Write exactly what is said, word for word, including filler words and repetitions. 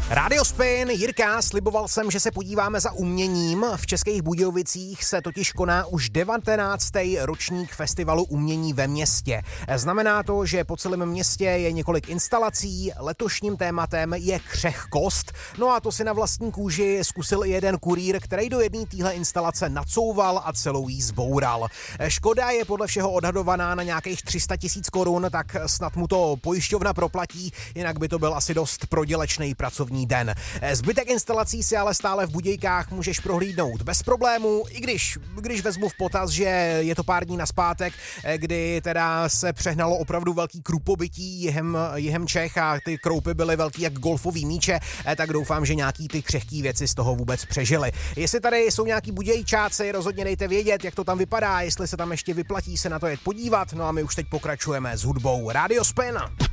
Radio Spin, Jirka, sliboval jsem, že se podíváme za uměním. V Českých Budějovicích se totiž koná už devatenáctý ročník festivalu umění ve městě. Znamená to, že po celém městě je několik instalací, letošním tématem je křehkost. No a to si na vlastní kůži zkusil i jeden kurýr, který do jedné téhle instalace nacouval a celou jí zboural. Škoda je podle všeho odhadovaná na nějakých tři sta tisíc korun, tak snad mu to pojišťovna proplatí, jinak by to byl asi dost prodělečný pracovní den. Zbytek instalací si ale stále v Budějkách můžeš prohlídnout bez problémů, i když, když vezmu v potaz, že je to pár dní nazpátek, kdy teda se přehnalo opravdu velký krupobytí jihem, jihem Čech a ty kroupy byly velký jak golfový míče, tak doufám, že nějaký ty křehký věci z toho vůbec přežily. Jestli tady jsou nějaký Budějčáci, rozhodně dejte vědět, jak to tam vypadá, jestli se tam ještě vyplatí se na to jet podívat, no a my už teď pokračujeme s hudbou. Radio Spin.